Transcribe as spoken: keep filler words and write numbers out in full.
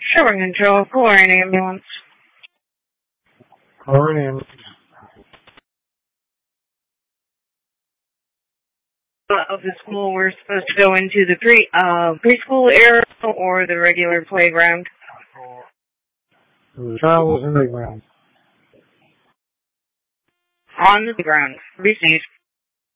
Sure, Control. Calling ambulance. Calling ambulance. Of the school, we're supposed to go into the pre uh preschool area or the regular playground. The child was in the ground. On the ground. Received.